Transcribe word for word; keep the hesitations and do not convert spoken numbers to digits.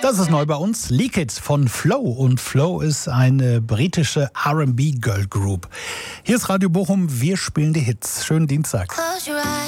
Das ist neu bei uns. Leak It von Flow. Und Flow ist eine britische R and B Girl Group. Hier ist Radio Bochum. Wir spielen die Hits. Schönen Dienstag.